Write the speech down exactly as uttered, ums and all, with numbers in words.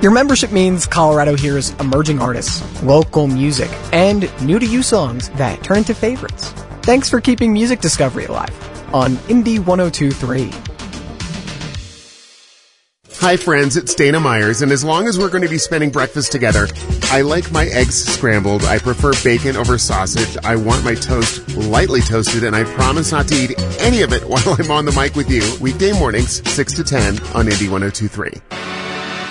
Your membership means Colorado hears emerging artists, local music, and new-to-you songs that turn into favorites. Thanks for keeping music discovery alive on Indie one oh two point three. Hi friends, it's Dana Myers, and as long as we're going to be spending breakfast together, I like my eggs scrambled, I prefer bacon over sausage, I want my toast lightly toasted, and I promise not to eat any of it while I'm on the mic with you, weekday mornings, six to ten on Indie one oh two point three.